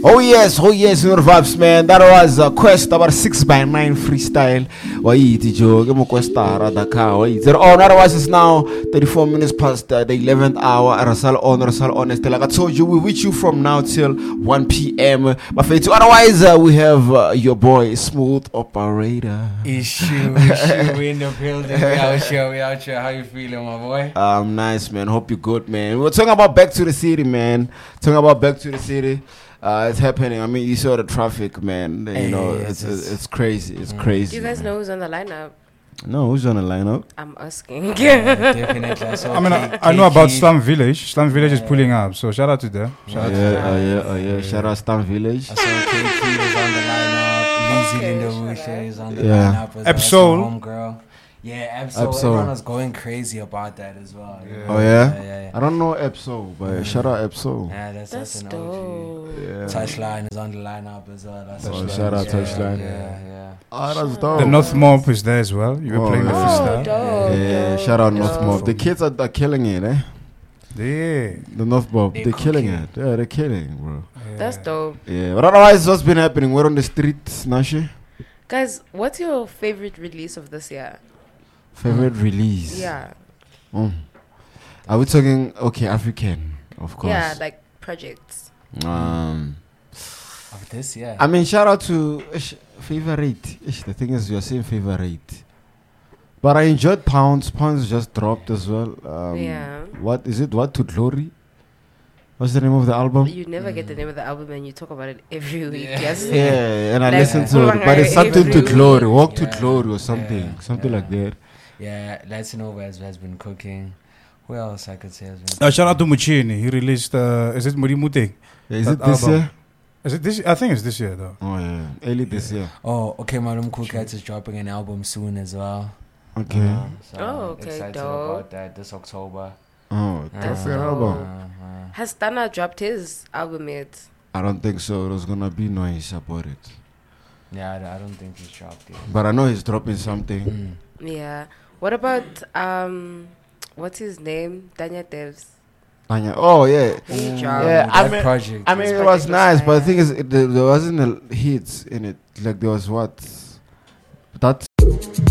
Oh yes, your vibes, man. That was a quest about 6x9 freestyle. Wait, Joe, give me quest Radaka. Wait, otherwise it's now 34 minutes past the 11th hour. Rasal on. Like I told you, we with you from now till 1 p.m. But otherwise, we have your boy, Smooth Operator. Issue in the building. We out here. How you feeling, my boy? I'm nice, man. Hope you're good, man. We're talking about back to the city, man. It's happening. I mean, you saw the traffic, man. You know, it's crazy. It's crazy. Do you guys know who's on the lineup? No, who's on the lineup? I'm asking. Definitely. I know about Slum Village. Slum Village is pulling up, so shout out to them. Shout out Slum Village. I saw KT is on the lineup. Lizzie Linda is on the lineup. Absol. Homegirl. Yeah, Absol. Everyone was going crazy about that as well. Yeah. Oh yeah? I don't know Absol, but shout out Absol. Yeah, that's an dope. OG. Yeah. Touchline is on the lineup as well. Shout out Touchline. Yeah. Oh, that's dope. The North Mob is there as well. You were playing the freestyle. Yeah, shout out North Mob. The kids are killing it, eh? Yeah. The North Mob, they're killing it. Yeah, they're killing, bro. Yeah. That's dope. Yeah, but otherwise, what's been happening? We're on the streets, Nashi. Guys, what's your favorite release of this year? Favorite release? Yeah. Are we talking, African, of course. Yeah, like projects. Of this year. I mean, shout out to favorite. The thing is, you're saying favorite. But I enjoyed Pounds. Pounds just dropped as well. What is it? What to Glory? What's the name of the album? You never get the name of the album and you talk about it every week. Yes. Yeah, and I listen to it. But it's something to glory. Walk to glory or something. Something like that. Yeah, Latin Over has been cooking. Who else I could say has been shout out to Muchini. He released, is it Murimute? Is it this year? Is it this? I think it's this year though. Oh yeah, early this year. Oh, okay. Malum Cool Cats is dropping an album soon as well. Okay. Excited dope. about that this October. Oh, that's an album. Has Tana dropped his album yet? I don't think so. There's gonna be noise about it. Yeah, I don't think he's dropped it. But I know he's dropping something. Yeah. What about what's his name? Danya Devs. Oh yeah. Project. I mean, it was nice, but the thing is, there wasn't hits in it. Like there was what that.